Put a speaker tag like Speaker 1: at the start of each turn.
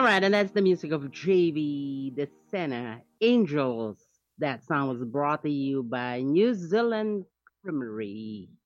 Speaker 1: All right, and that's the music of JV, the Senna, Angels. That song was brought to you by New Zealand Creamery.